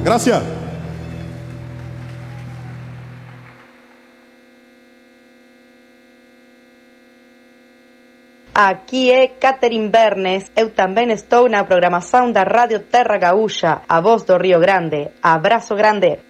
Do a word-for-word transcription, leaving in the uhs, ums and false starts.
Gracias. Aquí é Catherine Bernes, eu tamén estou na programación da Radio Terra Gaúcha, a voz do Río Grande. Abrazo grande.